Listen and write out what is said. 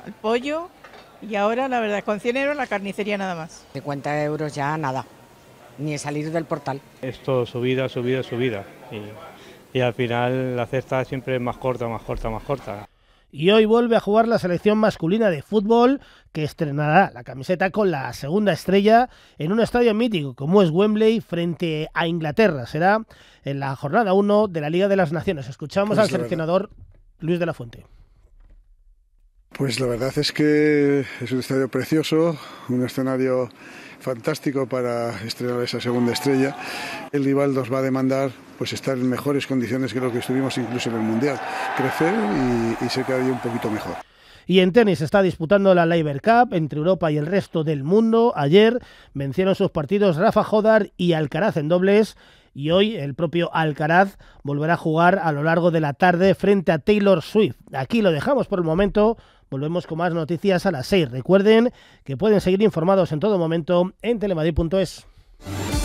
el pollo y ahora la verdad con 100 euros la carnicería nada más. 50 euros ya nada, ni salir del portal. Esto subida, subida, subida. Y al final la cesta siempre es más corta, más corta, más corta. Y hoy vuelve a jugar la selección masculina de fútbol, que estrenará la camiseta con la segunda estrella en un estadio mítico como es Wembley frente a Inglaterra. Será en la jornada 1 de la Liga de las Naciones. Escuchamos al seleccionador Luis de la Fuente. Pues la verdad es que es un estadio precioso, un escenario fantástico para estrenar esa segunda estrella. El rival nos va a demandar pues estar en mejores condiciones que lo que estuvimos incluso en el Mundial, crecer y ser cada día un poquito mejor. Y en tenis se está disputando la Laver Cup entre Europa y el resto del mundo. Ayer vencieron sus partidos Rafa Jodar y Alcaraz en dobles. Y hoy el propio Alcaraz volverá a jugar a lo largo de la tarde frente a Taylor Swift. Aquí lo dejamos por el momento. Volvemos con más noticias a las 6. Recuerden que pueden seguir informados en todo momento en telemadrid.es.